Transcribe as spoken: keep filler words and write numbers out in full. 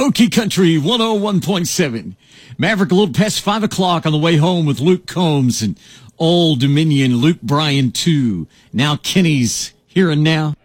Cherokee Country one oh one point seven. Maverick a little past five o'clock on the way home with Luke Combs and Old Dominion, Luke Bryan two. Now Kenny's Here and Now.